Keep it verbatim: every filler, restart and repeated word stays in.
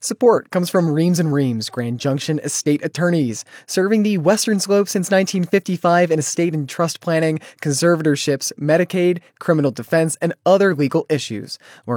Support comes from Reams and Reams, Grand Junction Estate Attorneys, serving the Western Slope since nineteen fifty-five in estate and trust planning, conservatorships, Medicaid, criminal defense, and other legal issues. Learn